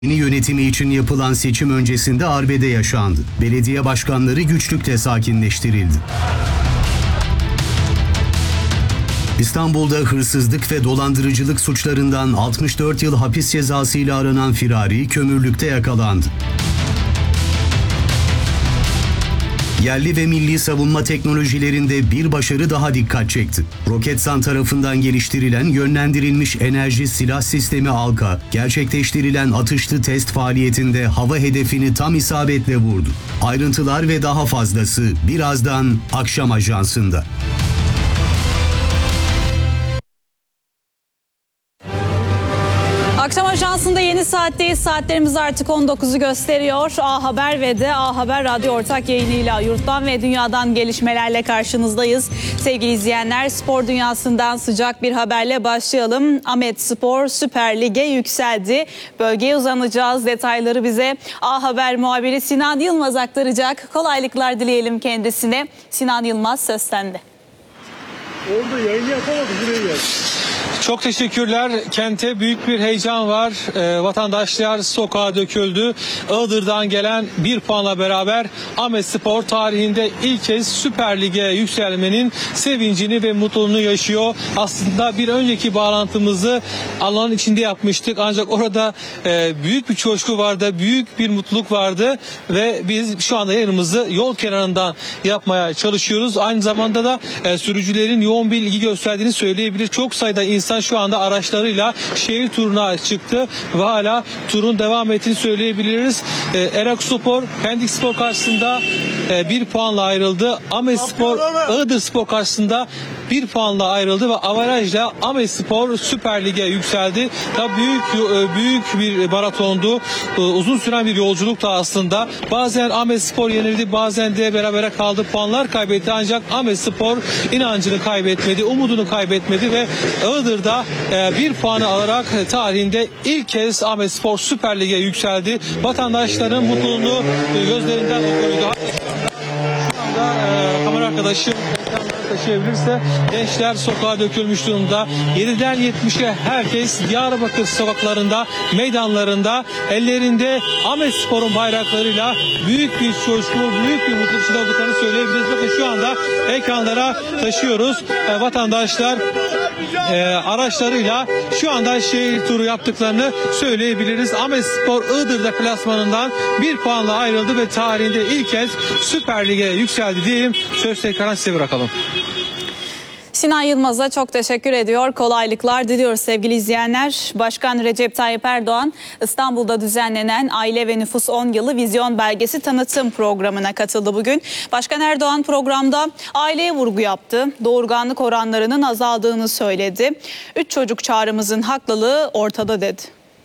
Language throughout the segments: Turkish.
Yeni yönetimi için yapılan seçim öncesinde arbede yaşandı. Belediye başkanları güçlükte sakinleştirildi. İstanbul'da hırsızlık ve dolandırıcılık suçlarından 64 yıl hapis cezasıyla aranan firari kömürlükte yakalandı. Yerli ve milli savunma teknolojilerinde bir başarı daha dikkat çekti. Roketsan tarafından geliştirilen yönlendirilmiş enerji silah sistemi ALKA, gerçekleştirilen atışlı test faaliyetinde hava hedefini tam isabetle vurdu. Ayrıntılar ve daha fazlası birazdan Akşam Ajansı'nda. Akşam Ajansı'nda yeni saatteyiz. Saatlerimiz artık 19'u gösteriyor. A Haber ve de A Haber Radyo ortak yayınıyla yurttan ve dünyadan gelişmelerle karşınızdayız. Sevgili izleyenler, spor dünyasından sıcak bir haberle başlayalım. Ahmetspor Süper Lig'e yükseldi. Bölgeye uzanacağız. Detayları bize A Haber muhabiri Sinan Yılmaz aktaracak. Kolaylıklar dileyelim kendisine. Sinan Yılmaz, söz sende. Orada yayını yapamadı, buraya geldi. Çok teşekkürler. Kente büyük bir heyecan var. Vatandaşlar sokağa döküldü. Iğdır'dan gelen bir puanla beraber Ahmetspor tarihinde ilk kez Süper Lig'e yükselmenin sevincini ve mutluluğunu yaşıyor. Aslında bir önceki bağlantımızı alanın içinde yapmıştık. Ancak orada büyük bir coşku vardı, büyük bir mutluluk vardı ve biz şu anda yayınımızı yol kenarından yapmaya çalışıyoruz. Aynı zamanda da sürücülerin yoğun bir ilgi gösterdiğini söyleyebilir. Çok sayıda insan şu anda araçlarıyla şehir turuna çıktı ve hala turun devam ettiğini söyleyebiliriz. Erakspor Pendikspor karşısında bir puanla ayrıldı. Ahmetspor Iğdırspor karşısında bir puanla ayrıldı ve avarajla Ahmetspor Süper Lig'e yükseldi. Tabii büyük bir maratondu. Uzun süren bir yolculuktu aslında. Bazen Ahmetspor yenildi, bazen de berabere kaldı. Puanlar kaybetti ancak Ahmetspor inancını kaybetmedi, umudunu kaybetmedi ve Iğdır'da bir puanı alarak tarihinde ilk kez Ahmetspor Süper Lig'e yükseldi. Vatandaşların mutluluğunu gözlerinden okuyordu. Şu anda kamera arkadaşım taşıyabilirse, gençler sokağa dökülmüş durumda. 7'den 70'e herkes Diyarbakır sokaklarında, meydanlarında, ellerinde Ahmetspor'un bayraklarıyla büyük bir coşku, büyük bir mutluluk içinde olduklarını söyleyebiliriz. Bakın şu anda ekranlara taşıyoruz. Vatandaşlar araçlarıyla şu anda şehir turu yaptıklarını söyleyebiliriz. Ahmetspor Iğdır'da klasmanından bir puanla ayrıldı ve tarihinde ilk kez Süper Lig'e yükseldi diyelim. Söz tekrar size bırakalım. Sinan Yılmaz'a çok teşekkür ediyor. Kolaylıklar diliyoruz sevgili izleyenler. Başkan Recep Tayyip Erdoğan İstanbul'da düzenlenen Aile ve Nüfus 10 Yılı Vizyon Belgesi tanıtım programına katıldı bugün. Başkan Erdoğan programda aileye vurgu yaptı. Doğurganlık oranlarının azaldığını söyledi. 3 çocuk çağrımızın haklılığı ortada dedi.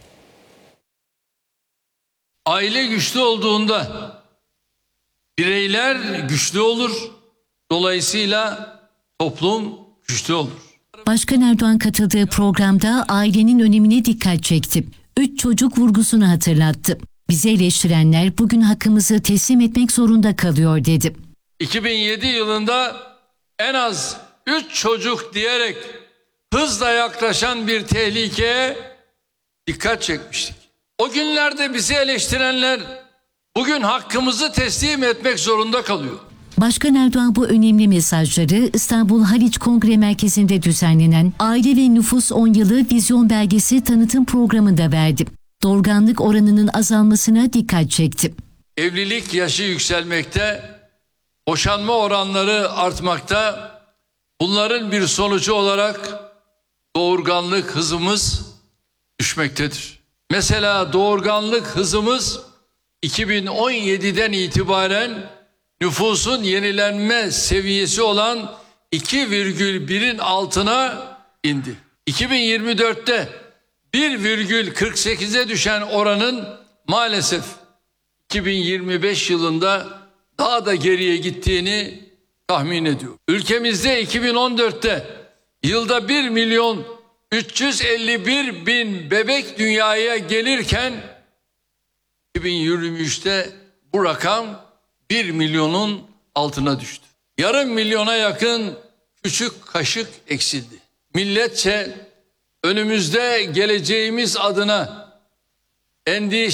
Aile güçlü olduğunda bireyler güçlü olur. Dolayısıyla toplum güçlü olur. Başkan Erdoğan katıldığı programda ailenin önemine dikkat çekti. 3 çocuk vurgusunu hatırlattı. Bizi eleştirenler bugün hakkımızı teslim etmek zorunda kalıyor dedi. 2007 yılında en az 3 çocuk diyerek hızla yaklaşan bir tehlikeye dikkat çekmiştik. O günlerde bizi eleştirenler bugün hakkımızı teslim etmek zorunda kalıyor. Başkan Erdoğan bu önemli mesajları İstanbul Haliç Kongre Merkezi'nde düzenlenen Aile ve Nüfus 10 Yılı Vizyon Belgesi tanıtım programında verdi. Doğurganlık oranının azalmasına dikkat çekti. Evlilik yaşı yükselmekte, boşanma oranları artmakta. Bunların bir sonucu olarak doğurganlık hızımız düşmektedir. Mesela doğurganlık hızımız 2017'den itibaren nüfusun yenilenme seviyesi olan 2,1'in altına indi. 2024'te 1,48'e düşen oranın maalesef 2025 yılında daha da geriye gittiğini tahmin ediyor. Ülkemizde 2014'te yılda 1.351.000 bebek dünyaya gelirken 2023'te bu rakam 1 milyonun altına düştü. Yarım milyona yakın küçük kaşık eksildi. Milletçe önümüzde geleceğimiz adına endişe